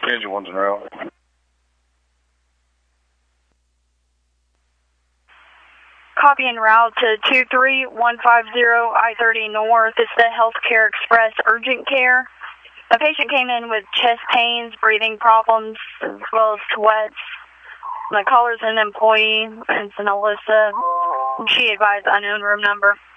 Engine 1's en route. Copy en route to 23150 I-30 North. It's the Healthcare Express Urgent Care. A patient came in with chest pains, breathing problems, as well as sweats. The caller's an employee. It's an Alyssa. She advised unknown room number.